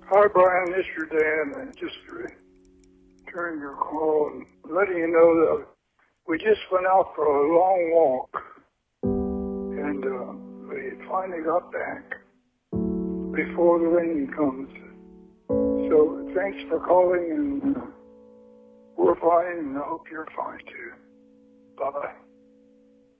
Hi, Brian. This is your dad, and just returning your call and letting you know that we just went out for a long walk, and we finally got back before the rain comes. So thanks for calling, and we're fine, and I hope you're fine too. Bye-bye.